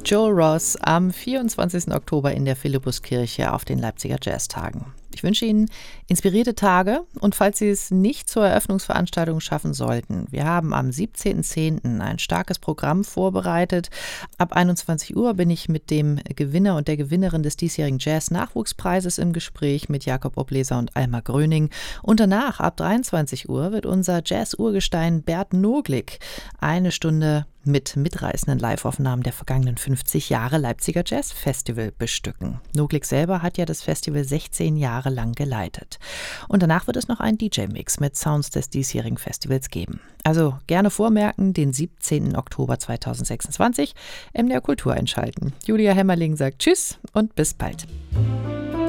Joel Ross am 24. Oktober in der Philippuskirche auf den Leipziger Jazztagen. Ich wünsche Ihnen inspirierte Tage und falls Sie es nicht zur Eröffnungsveranstaltung schaffen sollten, wir haben am 17.10. ein starkes Programm vorbereitet. Ab 21 Uhr bin ich mit dem Gewinner und der Gewinnerin des diesjährigen Jazz-Nachwuchspreises im Gespräch mit Jakob Obleser und Alma Gröning. Und danach, ab 23 Uhr, wird unser Jazz-Urgestein Bert Noglik eine Stunde mit mitreißenden Live-Aufnahmen der vergangenen 50 Jahre Leipziger Jazz Festival bestücken. Noglik selber hat ja das Festival 16 Jahre lang geleitet. Und danach wird es noch einen DJ-Mix mit Sounds des diesjährigen Festivals geben. Also gerne vormerken, den 17. Oktober 2026 MDR Kultur einschalten. Julia Hemmerling sagt Tschüss und bis bald.